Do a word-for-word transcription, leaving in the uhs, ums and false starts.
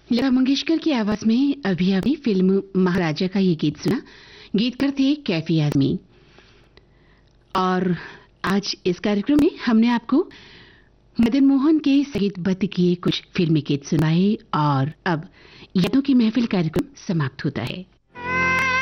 लता मंगेशकर की आवाज में अभी अभी फिल्म महाराजा का ये गीत सुना। गीतकार थे कैफी आजमी। और आज इस कार्यक्रम में हमने आपको मदन मोहन के संगीतबद्ध किए कुछ फिल्मी गीत सुनाए और अब यादों की महफिल कार्यक्रम समाप्त होता है।